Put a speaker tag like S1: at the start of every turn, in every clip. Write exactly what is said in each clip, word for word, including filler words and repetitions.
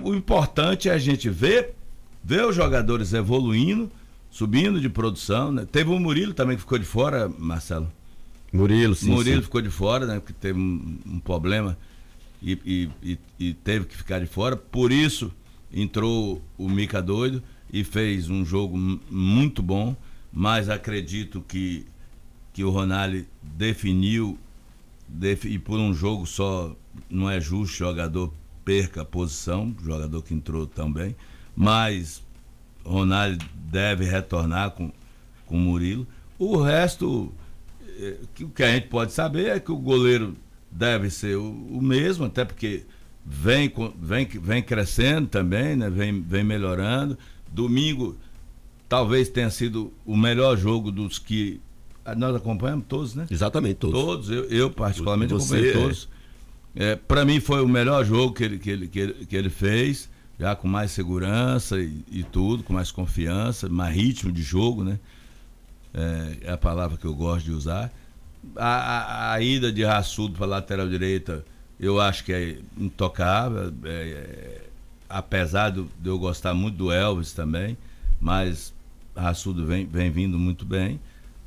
S1: o importante é a gente ver, ver os jogadores evoluindo, subindo de produção, né? Teve o Murilo também que ficou de fora, Marcelo.
S2: Murilo, sim.
S1: Murilo
S2: sim.
S1: ficou de fora, né? Porque teve um, um problema e, e, e, e teve que ficar de fora. Por isso entrou o Mica Doido e fez um jogo m- muito bom, mas acredito que, que o Ronaldo definiu def, e por um jogo só não é justo o jogador perca a posição, o jogador que entrou também, mas Ronaldo deve retornar com, com o Murilo. O resto, o que a gente pode saber é que o goleiro deve ser o, o mesmo, até porque vem, vem, vem crescendo também, né? vem, vem melhorando. Domingo talvez tenha sido o melhor jogo dos que nós acompanhamos todos, né?
S2: Exatamente, todos.
S1: Todos, eu, eu particularmente
S2: Você,
S1: acompanhei
S2: é...
S1: todos. É, para mim foi o melhor jogo que ele, que ele, que ele, que ele fez, já com mais segurança e, e tudo, com mais confiança, mais ritmo de jogo, né? É, é a palavra que eu gosto de usar. A, a, a ida de Raçudo para a lateral direita, eu acho que é intocável, é, é, apesar de eu gostar muito do Elvis também, mas Raçudo vem, vem vindo muito bem.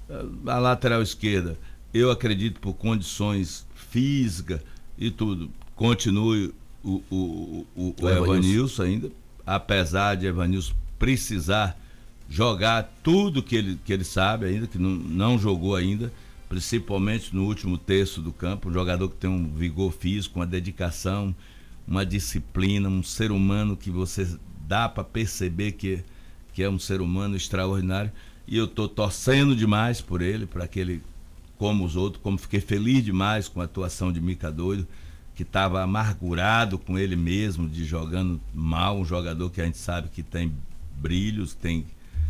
S1: A lateral esquerda, eu acredito por condições físicas e tudo, continue o, o, o, o, o Evanilson ainda, apesar de Evanilson precisar jogar tudo que ele, que ele sabe ainda, que não, não jogou ainda, principalmente no último terço do campo, um jogador que tem um vigor físico, uma dedicação, uma disciplina, um ser humano que você dá para perceber que, que é um ser humano extraordinário, e eu estou torcendo demais por ele, para que ele, como os outros, como fiquei feliz demais com a atuação de Mica Doido, que estava amargurado com ele mesmo, de jogando mal, um jogador que a gente sabe que tem brilhos, tem,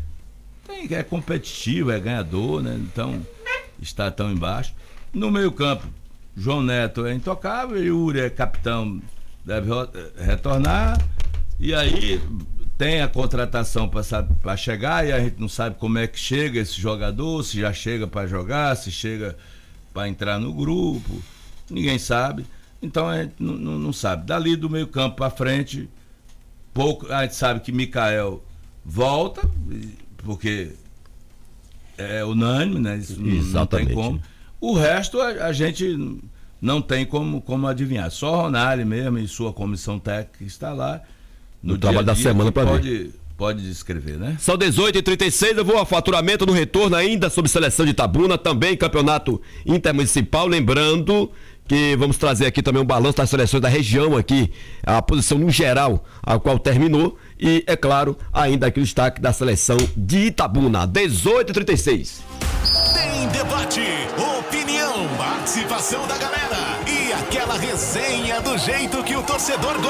S1: tem é competitivo, é ganhador, né? Então está tão embaixo. No meio campo, João Neto é intocável, Yuri é capitão, deve retornar, e aí tem a contratação para chegar e a gente não sabe como é que chega esse jogador, se já chega para jogar, se chega para entrar no grupo, ninguém sabe. Então a gente não, não, não sabe. Dali do meio campo para frente, pouco, a gente sabe que Micael volta, porque é unânime, né? Isso não, não tem como. O resto a, a gente não tem como, como adivinhar. Só o Ronaldo mesmo e sua comissão técnica está lá no, no trabalho da semana para ver. Pode descrever, né?
S2: São dezoito e trinta e seis, eu vou ao faturamento no retorno ainda sobre seleção de Itabuna, também campeonato intermunicipal, lembrando que vamos trazer aqui também um balanço das seleções da região aqui, a posição no geral, a qual terminou, e é claro, ainda aqui o destaque da seleção de Itabuna, dezoito e trinta e seis.
S3: Tem debate, opinião, participação da galera e aquela resenha do jeito que o torcedor gosta.